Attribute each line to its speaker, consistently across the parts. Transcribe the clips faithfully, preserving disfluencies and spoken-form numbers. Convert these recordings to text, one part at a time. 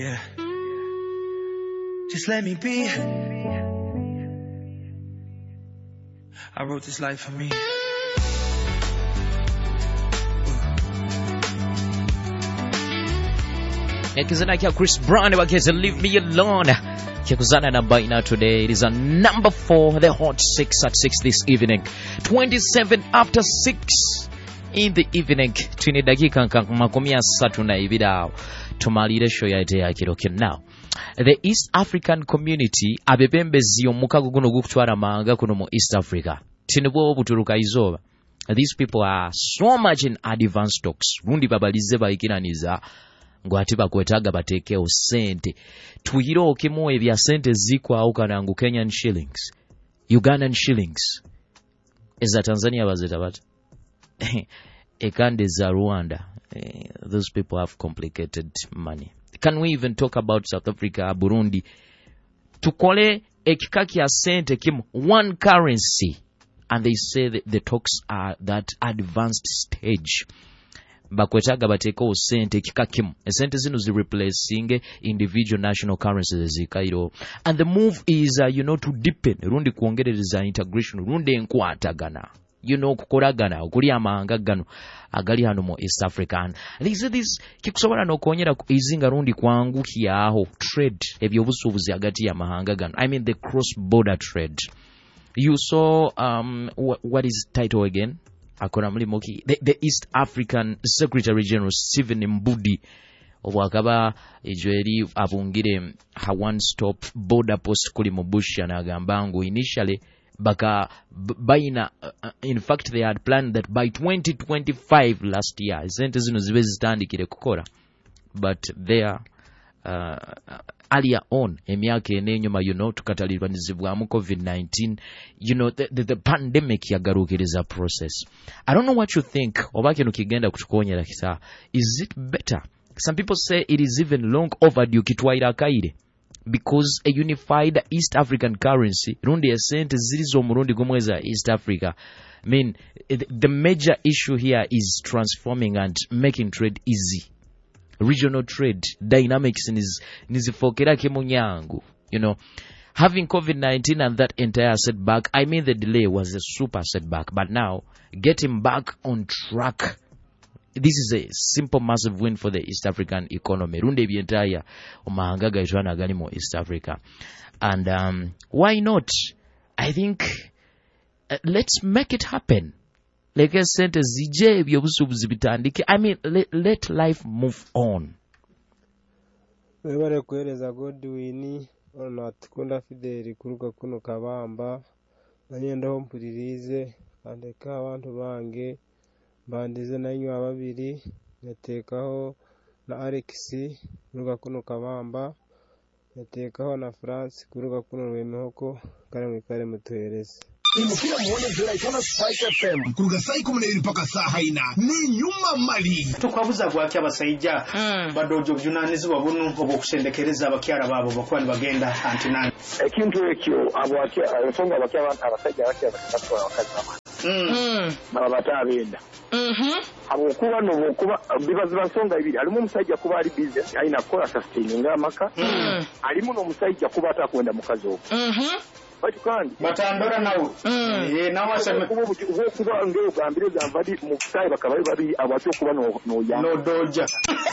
Speaker 1: Yeah. Just let me be. I wrote this life for me.
Speaker 2: Yakizana kya Chris Brown wakeze Leave Me Alone. Yakuzana na Baina today. It is a number four, the hot six at six this evening. twenty-seven after six in the evening. Tuni dakika makumi asatu na ibida. Tumalire show ya ite ya kiroke now. The East African community abebembezi omukago guno gukutwara manga kuno mu East Africa. Tinibwo buturuka izoba. These people are so much in advanced talks. Rundi babalize baikiraniza ngo ati bakwetaga batekeo sente. Tuhiro kimo ebya sente zikwa au kanangu Kenyan shillings, Ugandan shillings. Eza Tanzania bazeta bat. Ekande za Rwanda. Those people have complicated money. Can we even talk about South Africa, Burundi? Tukole ekikaki ya sente kim one currency. And they say that the talks are that advanced stage. Bakwetaga bateko sente kikakimu. Sente zino zi replacing individual national currencies zikairo. And the move is, uh, you know, to deepen. Rundi kuongereza integration. Rundi enkwatagana. You know, kukoragana. Ukuri amahanga gano. Agali hano mo East African. And they say this, kikusobora no konyera izinga rundi kwanguki aho. Trade. Ebyo busubuzi agati ya mahanga gano. I mean the cross-border trade. You saw, um, wh- what is title again? The, the East African Secretary General Stephen Mbudi wakaba ejweri abungire ha one stop border post kuli mubusha na gambangu initially baka baina uh, in fact they had planned that by twenty twenty-five last year sente zino zibe zitandikire kukora, but there uh, earlier on emyaka enenyuma, you know, tukatalirwanizibwamu covid nineteen, you know, the, the, the pandemic yagarukiriza process. I don't know what you think obake nukigenda kutukonyera kisa. Is it better? Some people say it is even long overdue kitwaira kaire, because a unified East African currency rundi esente zilizo murundi gumweza East Africa. I mean, the major issue here is transforming and making trade easy. Regional trade dynamics is nizifokera kemunyangu. You know, having covid nineteen and that entire setback, I mean the delay was a super setback, but now getting back on track, this is a simple massive win for the East African economy. Runde bientaya omahanga gaitwana gani mo East Africa. And um, why not? I think uh, let's make it happen. Like I said, I mean, let, let life move on.
Speaker 3: Webare kueleza Godwin ona tukunda Fideli kuruka kuno kabamba nanyenda ho mpuririze andeka abantu bange bandize nanywa babiri netekaho na Alex kuruka kuno kabamba netekaho na France kuruka kuno Rwemehoko kare mwikare mutuhereze.
Speaker 4: Imukira muone zera ikona Spike F M kuruga sai kumuneri mpaka saa haina ni nyuma mali
Speaker 5: tukwabuza gwaki abasayija mm. badojo byunanizi babunu obo kushendekereza abakyara babo bakwani bagenda antinani
Speaker 6: ekintu ekyo abwaki abasonga abakyara abantu abasajja abakyara bakatwala abakazi bamani mm baba batabenda mhm abo kuba no kuba bibazi basonga ibiri alimu omusajja kuba ali business aina kola sustaining amaka mm alimu no musajja kuba atakwenda mukazi obo mhm Batukandi
Speaker 5: batandora nawo eh nawo aseme
Speaker 6: kubo kuba ngeo gambire zamvadi mu kai bakabaye bari abato kuba no no ya
Speaker 5: no doja.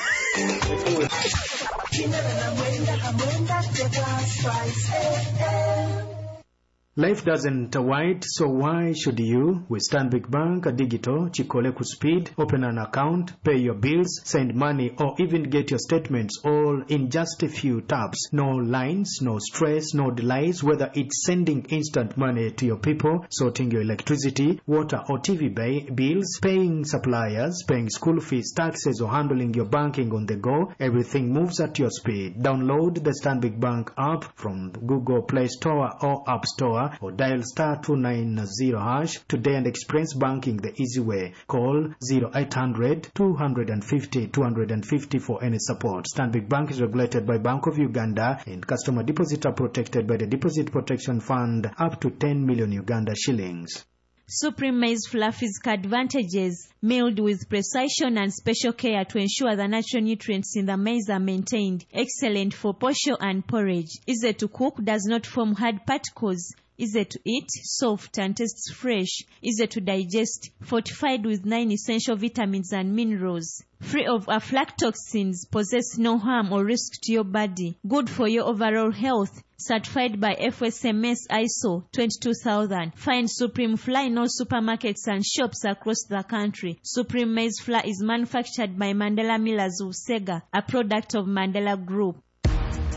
Speaker 7: Life doesn't wait, so why should you? With Stanbic Bank Digital, Chikole ku speed, open an account, pay your bills, send money, or even get your statements all in just a few taps. No lines, no stress, no delays, whether it's sending instant money to your people, sorting your electricity, water or T V bay, bills, paying suppliers, paying school fees, taxes, or handling your banking on the go. Everything moves at your speed. Download the Stanbic Bank app from Google Play Store or App Store, or dial star two nine zero hash today and experience banking the easy way. Call zero eight hundred two fifty two fifty for any support. Stanbic Bank is regulated by Bank of Uganda, and customer deposits are protected by the Deposit Protection Fund up to ten million Uganda shillings.
Speaker 8: Supreme Maize Flour physical advantages: milled with precision and special care to ensure the natural nutrients in the maize are maintained. Excellent for posho and porridge. Easy to cook, does not form hard particles. Easy to eat, soft and tastes fresh. Easy to digest, fortified with nine essential vitamins and minerals. Free of aflatoxins, possess no harm or risk to your body. Good for your overall health. Certified by F S M S I S O twenty-two thousand. Find Supreme Flour in all supermarkets and shops across the country. Supreme Maize Flour is manufactured by Mandela Millers of Sega, a product of Mandela Group.